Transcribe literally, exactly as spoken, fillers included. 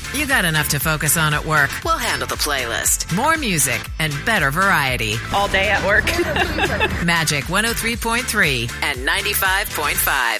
You got enough to focus on at work. We'll handle the playlist. More music and better variety. All day at work. Magic one oh three point three and ninety-five point five.